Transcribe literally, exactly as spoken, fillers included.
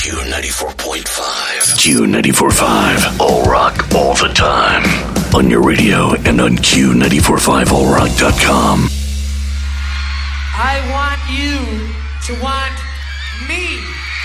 Q ninety-four point five. Q ninety-four point five. All rock all the time. On your radio and on Q ninety-four point five all rock dot com. I want you to want me.